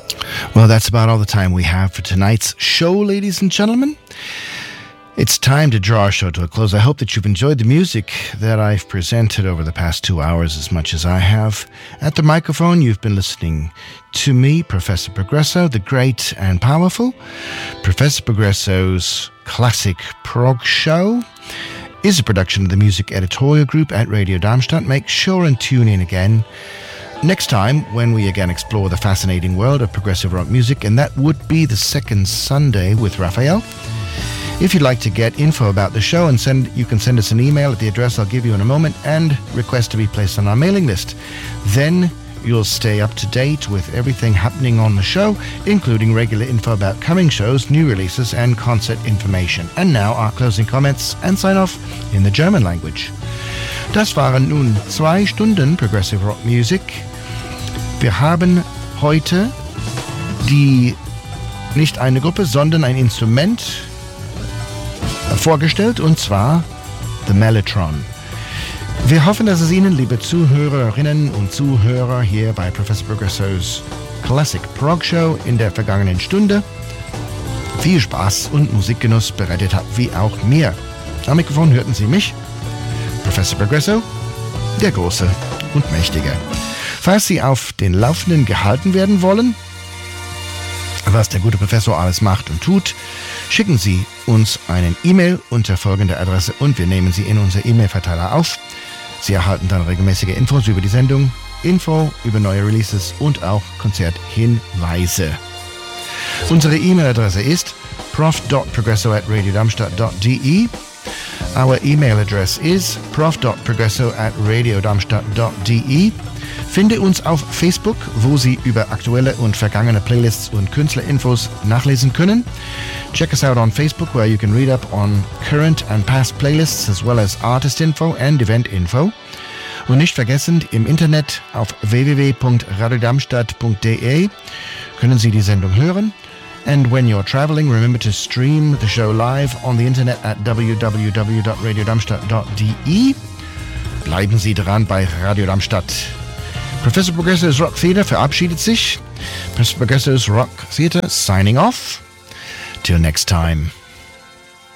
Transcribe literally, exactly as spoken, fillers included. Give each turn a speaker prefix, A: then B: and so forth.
A: Well, that's about all the time we have for tonight's show, ladies and gentlemen. It's time to draw our show to a close. I hope that you've enjoyed the music that I've presented over the past two hours as much as I have. At the microphone, you've been listening to me, Professor Progresso, the great and powerful. Professor Progresso's Classic Prog Show is a production of the Music Editorial Group at Radio Darmstadt. Make sure and tune in again next time when we again explore the fascinating world of progressive rock music, and that would be the second Sunday with Raphael. If you'd like to get info about the show, and send, you can send us an email at the address I'll give you in a moment and request to be placed on our mailing list. Then you'll stay up to date with everything happening on the show, including regular info about coming shows, new releases, and concert information. And now our closing comments and sign off in the German language. Das waren nun zwei Stunden Progressive Rock Music. Wir haben heute die, nicht eine Gruppe, sondern ein Instrument vorgestellt, und zwar The Mellotron. Wir hoffen, dass es Ihnen, liebe Zuhörerinnen und Zuhörer, hier bei Professor Progresso's Classic Prog Show in der vergangenen Stunde viel Spaß und Musikgenuss bereitet hat, wie auch mir. Am Mikrofon hörten Sie mich, Professor Progresso, der Große und Mächtige. Falls Sie auf den Laufenden gehalten werden wollen, was der gute Professor alles macht und tut, schicken Sie uns einen E-Mail unter folgender Adresse und wir nehmen Sie in unser E-Mail-Verteiler auf. Sie erhalten dann regelmäßige Infos über die Sendung, Info über neue Releases und auch Konzerthinweise. Unsere E-Mail-Adresse ist prof dot progresso at radio darmstadt dot d e. Our email address is prof dot progresso at radio darmstadt dot d e. Finde uns auf Facebook, wo Sie über aktuelle und vergangene Playlists und Künstlerinfos nachlesen können. Check us out on Facebook, where you can read up on current and past playlists as well as artist info and event info. Und nicht vergessen, im Internet auf w w w dot radio darmstadt dot d e können Sie die Sendung hören. And when you're traveling, remember to stream the show live on the internet at w w w dot radio darmstadt dot d e. Bleiben Sie dran bei Radio Darmstadt. Professor Progresso's Rock Theater verabschiedet sich. Professor Progresso's Rock Theater signing off. Till next time.